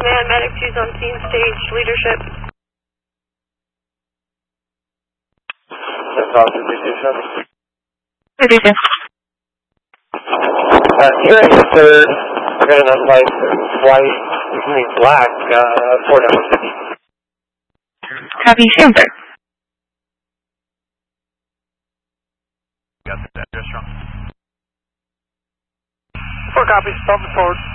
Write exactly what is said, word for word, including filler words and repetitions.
command, medic two's on scene, stage, leadership. That's officer two two seven. two two. Uh, here at the third, I got an unlicensed white, I mean black, uh, four down. Copy, stand third. Got the address wrong. Four copies, stop forward.